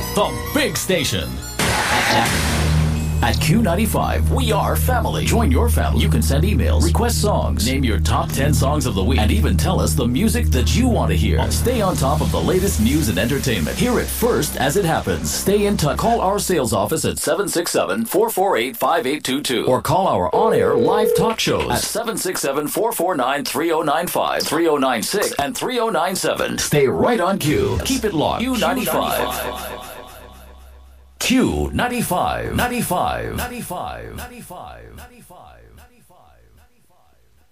The big station. At Q95, we are family. Join your family. You can send emails, request songs, name your top 10 songs of the week, and even tell us the music that you want to hear. Stay on top of the latest news and entertainment. Hear it first as it happens. Stay in touch. Call our sales office at 767-448-5822 or call our on-air live talk shows at 767-449-3095, 3096, and 3097. Stay right on Q. Keep it locked. Q95. Q95, 95, 95, 95, 95.